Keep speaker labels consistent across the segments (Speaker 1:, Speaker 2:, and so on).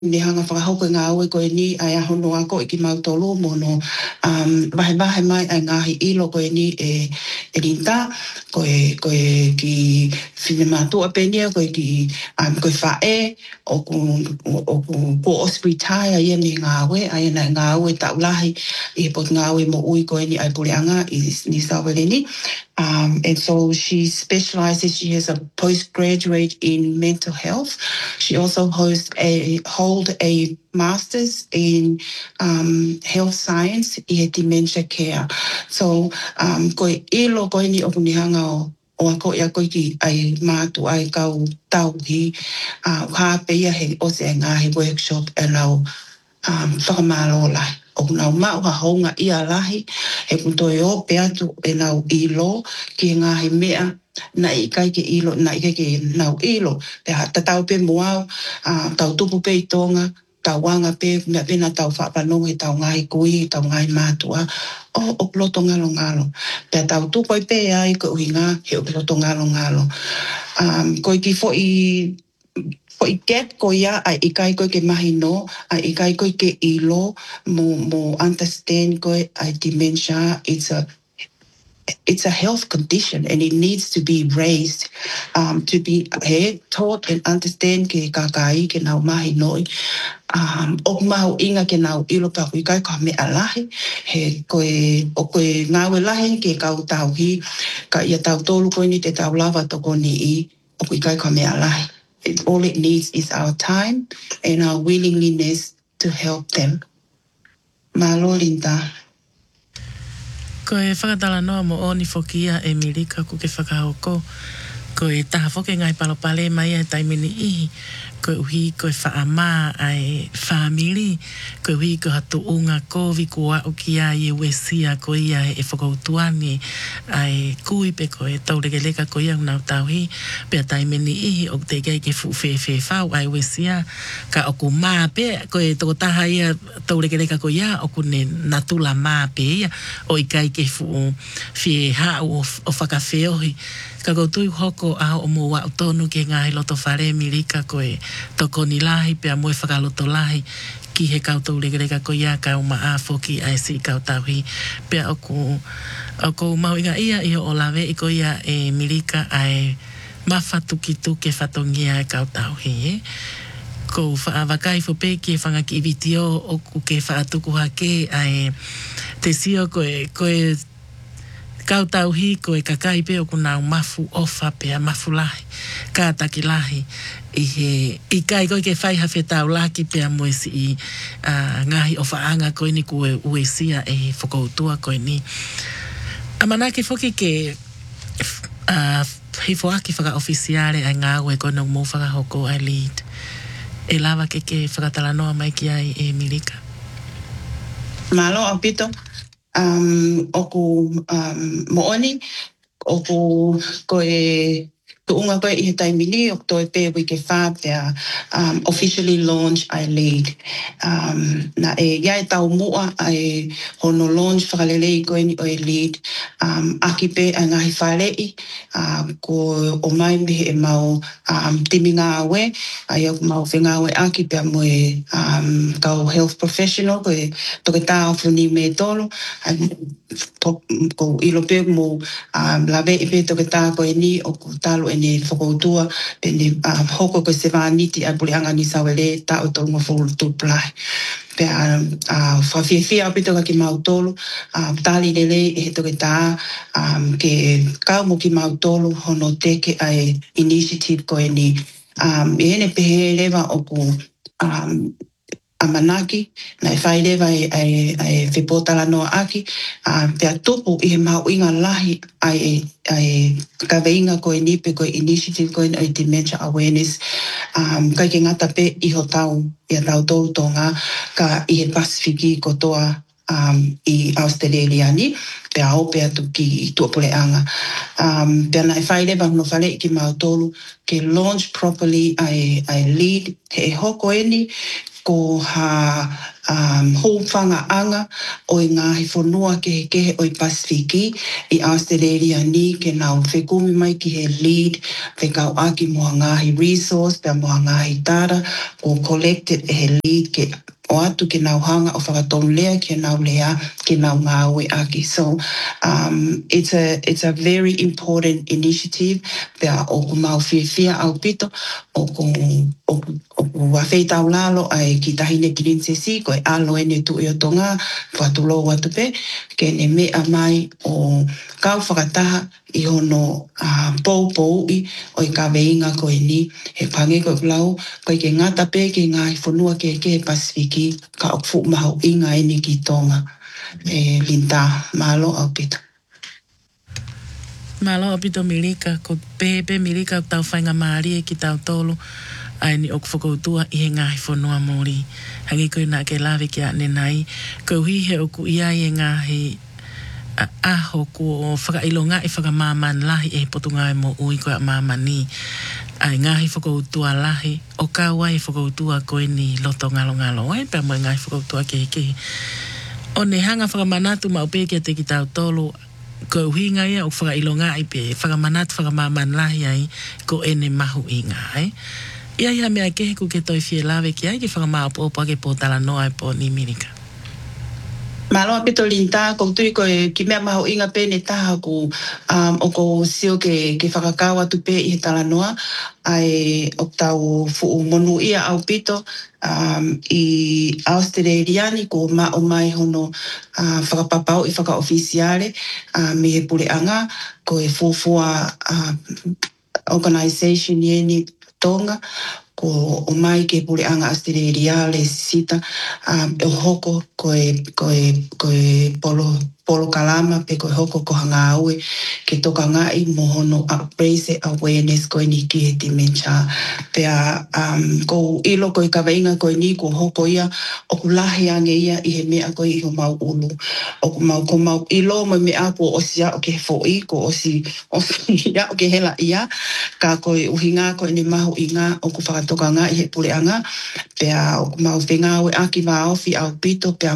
Speaker 1: ni hanga whakahauka ngā aue koe ni ai ahono ako i ki mautolo mono wahe mai ai ngahi ilo koe ni e rinta koe ki whine mātua penia koe ki koe whae o ku ospritai ai ni ngā aue ai ngā aue taulahi i pot ngā aue mo ui koe ni ai pureanga i ni sawere ni. And so she specializes, she has a postgraduate in mental health. She also holds a master's in health science i dementia care. So koe ilo koe ni okunihanga o ako ia koe ki ai mātu ai kau tauhi ka peia he ose ngahi workshop e lau whakamalo lai. O nau mau ha honga ia lahi, he kuntoe o pe atu e nau ilo, ki ngahi mea, na i kai ke ilo, na i kai ke nau ilo. Pe ha tatau pe moau, tau tupu pe i tonga, tau wanga pe, mea pena tau whapanonga i tau ngahi kui, tau ngahi mātua, o ploto ngalo ngalo. Pe tau tupu i pe ai ko uhinga, he o ploto ngalo ngalo. Ko i ki fo i get ko ia ai i kai koe ke mahi no, ai i kai koe ke ilo, mo understand koe ai dementia, it's a health condition and it needs to be raised to be taught and understand ke kakai ke nau mahi noi. O mahu inga ke nau ilo pa kui kai ka me alahi, he o koe ngawe lahi ke kau tauhi, ka ia tau tolu koe ni te tau lava toko ni i, o kui kai ka me alahi. All it needs is our time and our willingness to help them. Malo Linda.
Speaker 2: Ko e whakatala noa mo oni whokia e Milika ku ke whakahoko. Ko e taha whoke ngai palopale mai e taimini ihi. Ko uhi ko e whaama ai whamiri. Ko uhi ko hatu unga kovi kua ukia i wesia ko ia e whakautuani. Ai kui pe ko e tauregeleka ko ia unau tauhi. Pea taimini ihi o te gai ke whau ai wesia. Ka oku maa pe ko e toko taha ia tauregeleka ko ia oku ne natula maa pe ia. O i kai ke whi hau o whakawheohi. Ka koutu hoko a o mo wa tonu ke ngahi loto whare Milika koe toko ni lahi pia moe whakaloto lahi ki he kautou regereka ko ia ka o maa whoki ai si kautauhi pia oku mau inga ia i o lawe i ko ia e Milika ai mawhatukitu ke whatongia e kautauhi ko whaawakai whope ki e whangaki i vitio o ke whaatuku hake ai te sio koe kautauhi ko e kakai pe o kunau mafu ofa pe a mafu lahi, kātaki lahi, i kai koe ke whai hawhe tau laki pe a moesi i ngahi ofa anga koe ni kue uesia e whakoutua koe ni. A manake whoki ke hifoaki whaka ofisiare ai ngā ue koe nau mō whakahoko ai lead. E lawa ke whakatalanoa mai ki ai e Milika.
Speaker 1: Malo apito. Oku mooni oku koe tuunga koe i he taimini o toi pe wike whapea officially launch I lead na e iai tau mua ai hono launch whakalelei koe ni o e lead aki pe a ngahi whalei ko o mai mihe e mau timi ngā awe ai o mau whenga awe aki pe a moe kau health professional koe toke tā ofuni me tolo ko ilo pe mo lawe i pe toke tā koe ni o ku talo e ne whakoutua pe ne hoko ko se wāniti a pureanga ni sawele ta o tonga whulu tuplai. Pe whawhiawhia api toka ki mautolo, tali lele e he toke tā ke kau mo ki mautolo hono teke ai initiative koe ni. E hene pehe lewa o ku a manaki, na e whai lewa e whipotala noa aki, pea tupu i he mau inga lahi ai kaweinga koe nipe koe initiative koe ai dementia awareness, kai ke ngata pe iho tau, ia tau tolu tonga, ka i he Pasifiki kotoa i Australia ni, pea au pea tu ki tuapureanga. Pea na e whai lewa no whale ki mau tolu, ke launch properly ai lead, he hoko eni, ko ha hōwhanga anga o i ngāhi whanua ke o i Pasifiki i Australia ni ke nau whekumi mai ki he lead whekau aki mua ngāhi resource pia mua ngāhi data ko collected e he lead ke o atu ke nau hanga o whakatonu lea ke nau lea ke nau ngāwe aki. So it's a very important initiative pia o ku mau whiwhia au pito o ku whawhei tau lalo ai ki tahine ki rinsesi ko e alo ene tu i o tonga whatulo watu pe ke ne mea mai o kau whakataha i hono pou i o i ka veinga ko e ni he pange ko lau ko i ke ngata pe ke ngāhi whanua ke Pasifiki ka o fu maho inga ene ki tonga Linda malo au pito.
Speaker 2: Malo au pito Milika ko pepe Milika tau whainga maari e ki tau tolu ai ni ok whakautua i he ngāhi whanua mōri. Hangi koe nā ke lawe ki a nenai. Ko hui he oku ia i e ngāhi aho ko whakailonga i whakamāman lahi e potunga e mo ui koe a māmani. Ai ngāhi whakautua lahi o kaua i whakautua koe ni loto ngalo e pia mo ngāhi whakautua kehi. O ne hanga whakamanatu maupe ki a te ki tau tolu ko uhinga ia o whakailonga i pe whakamanatu whakamāman lahi ai ko ene mahu i ngā ai. Ia mea kehe ku ke toi fie lawe ki ai ki whakamā opo ke pōtala noa e pō ni Milika.
Speaker 1: Maloa pito Linda, ko tui ko ki mea maho inga pe ne taha ku o ko sio ke whakakawa tu pe i he tala noa ai o tau fu monu ia au pito i Australiani ko ma o mai hono whakapapau i whakaofisiale me he pule anga ko e fufua organisation yeni Tonga ko o mai ke pule anga Australia le sita e hoko ko e polo kalama pe ko hoko ko hanga aue ke toka ngai mohono raise awareness ko ni ki dementia pe ko ilo ko ka veinga ko ni ko hoko ia o kulahi ange ia i he mea ko i ho mau ulu o ko mau ilo mo me apo o sia o ke foi ko o si ia o ke hela ia ka ko uhinga ko ni mahu inga o ku whakatoka nga i he pule anga pe o mau whenga aue aki wa ofi au pito pe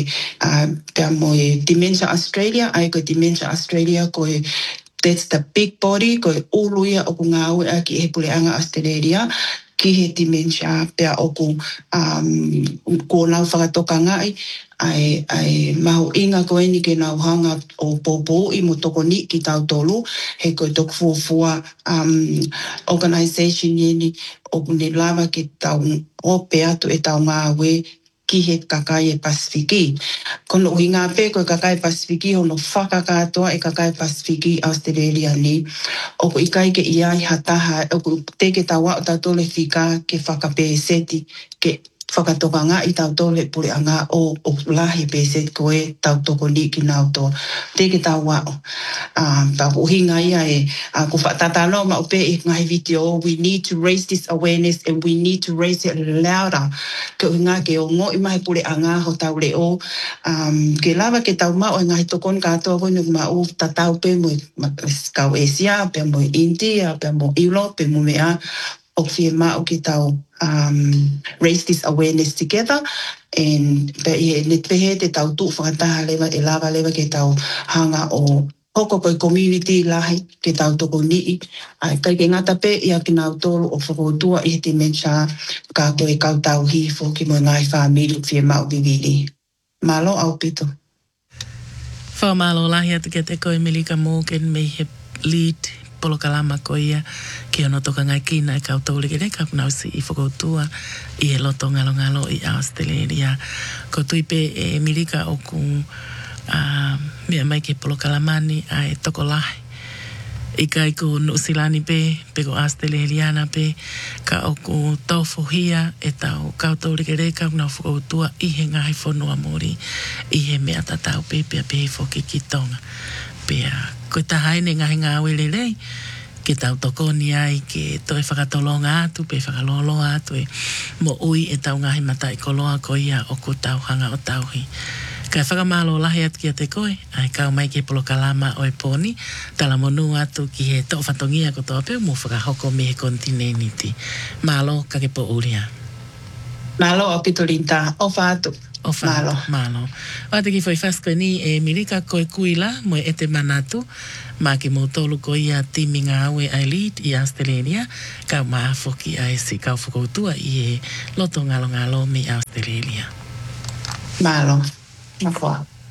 Speaker 1: moe Dementia Australia, ai ko Dementia Australia ko that's the big body ko uluia o ku ngāue a ki he puleanga Australia ki he dementia pia o ku ko nau whakatoka ngai ai mahu inga ko eni ke nau hanga o popo i mo toko ni ki tau tolu he ko tok fuafua organisation yeni o ne lava ke tau ope atu e tau ngāue ki he kakai e Pasifiki. Kono ui ngā pē koe kakai Pasifiki hono whakakatoa e kakai Pasifiki Australia ni. O ko ikai ke iai hataha, o ko teke tawa o tautole whika ke whakapē seti ke whakatoka ngā i tautole pule a ngā o lahi pē seti koe tautoko ni ki nau tō. Teke tawa o. Pa uhinga ia e ko whatatano ma o pē i ngai video. We need to raise this awareness and we need to raise it louder. Ke uhinga ke o ngō i mahi pule a ngā ho tau leo. Ke lava ke tau mao e ngai tokon katoa koe nuk ma o tatau pē mo kau Asia, pē mo India, pē mo Europe, pē mo mea o fie mao ke tau raise this awareness together and ne pehe te tau tu whakataha lewa e lava lewa ke tau hanga o hoko koe community lahi ke tau toko nii. Kai ke ngata pe ia ki nau tolu o whakautua i he dementia ka koe kau tau hifo ki mo ngai whamiri fie mau vivili. Malo au pito.
Speaker 2: Whamalo lahi atu ke te koe Milika Morgan me he lead polo kalama ko ia ke ono toka ngai kina e kau taule ke reka nau si i whakautua i e loto ngalo i Australia. Ko tuipe e Milika o ku mea mai ke polo kalamani a e toko lahi. I kai ko Nusilani pe ko Australiana pe ka o ku taufohia e tau kau taule ke reka nau whakautua i he ngai whanua mori i he mea tatau pe pe whoki ki tonga. Pea ko ta haine ngahi ngā wele lei, ke tau tokoni ai, ke toi whakatolonga atu, pe whakalolo atu e mo ui e tau ngahi mata i koloa ko ia o ko tau hanga o tauhi. Kai whakamalo lahi atu ki a te koe, ai kau mai ke polo kalama o e poni, tala monu atu ki he tō whatongia ko tō peo mo whakahoko me he kontineniti. Malo ka ke po uria.
Speaker 1: Malo o pitolinta, o fatu.
Speaker 2: O whātu, malo. O te ki whai whasko ni e Mirika koe kuila mo e te manatu, mā ki mō tolu ko ia timi ngā aue ai lead i Australia, kau mā whoki ai si kau whakoutua i e loto ngalo me Australia.
Speaker 1: Malo, na wha.